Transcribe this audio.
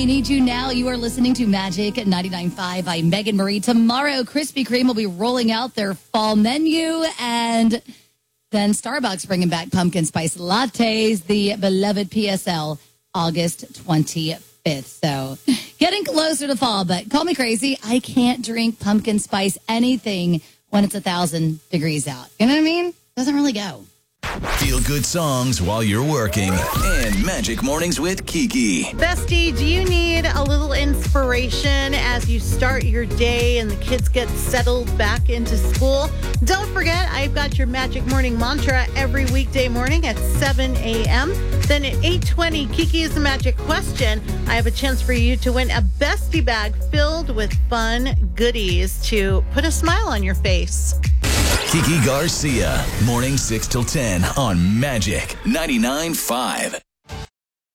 I Need You Now. You are listening to Magic 99.5. I'm Megan Marie. Tomorrow, Krispy Kreme will be rolling out their fall menu, and then Starbucks bringing back pumpkin spice lattes, the beloved PSL, August 25th. So getting closer to fall, but call me crazy. I can't drink pumpkin spice anything when it's 1,000 degrees out. You know what I mean? Doesn't really go. Feel good songs while you're working. And Magic Mornings with Kiki. Bestie, do you need a little inspiration as you start your day and the kids get settled back into school? Don't forget, I've got your Magic Morning Mantra every weekday morning at 7 a.m. Then at 8:20, Kiki is the Magic Question. I have a chance for you to win a Bestie bag filled with fun goodies to put a smile on your face. Kiki Garcia, morning 6 till 10 on Magic 99.5.